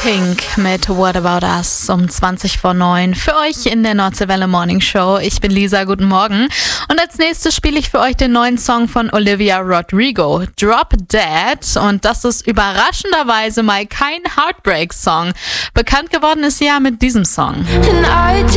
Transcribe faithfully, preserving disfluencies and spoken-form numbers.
Pink mit What About Us um zwanzig vor neun für euch in der Nordseewelle Morning Show. Ich bin Lisa, guten Morgen. Und als nächstes spiele ich für euch den neuen Song von Olivia Rodrigo, Drop Dead. Und das ist überraschenderweise mal kein Heartbreak-Song. Bekannt geworden ist sie ja mit diesem Song.